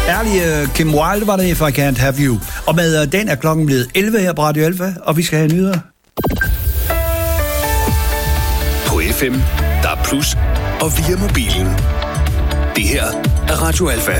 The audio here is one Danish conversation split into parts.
Ærlig Kim Wilde var det, If I Can't Have You. Og med den er klokken blevet 11 her på Radio Alfa, og vi skal have nyheder. På FM, der er plus, og via mobilen. Det her er Radio Alfa.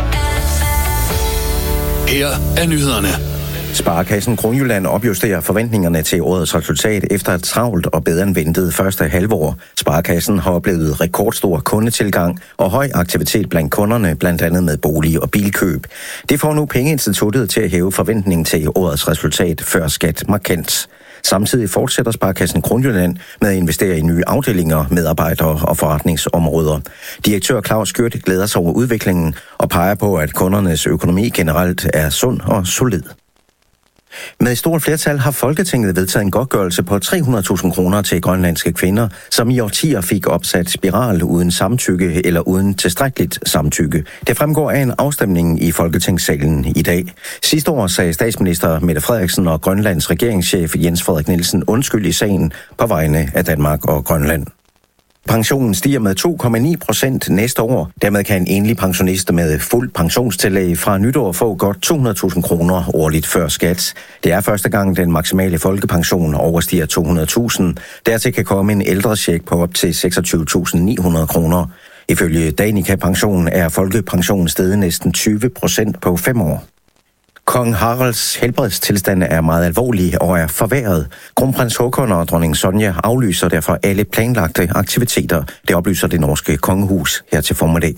Her er nyhederne. Sparekassen Kronjylland opjusterer forventningerne til årets resultat efter et travlt og bedre end ventet første halvår. Sparekassen har oplevet rekordstor kundetilgang og høj aktivitet blandt kunderne, blandt andet med bolig- og bilkøb. Det får nu Pengeinstituttet til at hæve forventningen til årets resultat før skat markant. Samtidig fortsætter Sparekassen Kronjylland med at investere i nye afdelinger, medarbejdere og forretningsområder. Direktør Claus Skjørt glæder sig over udviklingen og peger på, at kundernes økonomi generelt er sund og solid. Med et stort flertal har Folketinget vedtaget en godtgørelse på 300.000 kroner til grønlandske kvinder, som i årtier fik opsat spiral uden samtykke eller uden tilstrækkeligt samtykke. Det fremgår af en afstemning i Folketingssalen i dag. Sidste år sagde statsminister Mette Frederiksen og Grønlands regeringschef Jens Frederik Nielsen undskyld i sagen på vegne af Danmark og Grønland. Pensionen stiger med 2,9% næste år. Dermed kan en enlig pensionist med fuld pensionstillæg fra nytår få godt 200.000 kroner årligt før skat. Det er første gang, den maksimale folkepension overstiger 200.000. Dertil kan komme en ældrecheck på op til 26.900 kroner. Ifølge Danica Pension er folkepensionen steget næsten 20% på 5 år. Kong Haralds helbredstilstand er meget alvorlig og er forværret. Kronprins Håkon og dronning Sonja aflyser derfor alle planlagte aktiviteter. Det oplyser det norske kongehus her til formiddag.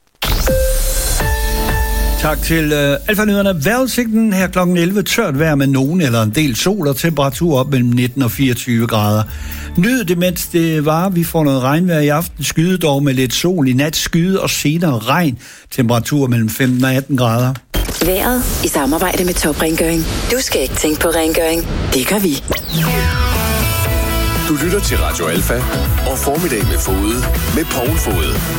Tak til Alfa-nyhederne. Vejrudsigten her klokken 11. Tørt vejr med nogen eller en del sol og temperatur op mellem 19 og 24 grader. Nyd det, mens det var. Vi får noget regnvejr i aften. Skyde dog med lidt sol i nat. Skyde og senere regn. Temperatur mellem 15 og 18 grader. Vejret i samarbejde med Top Rengøring. Du skal ikke tænke på rengøring. Det gør vi. Du lytter til Radio Alfa og Formiddag med Fode med Poul Fode.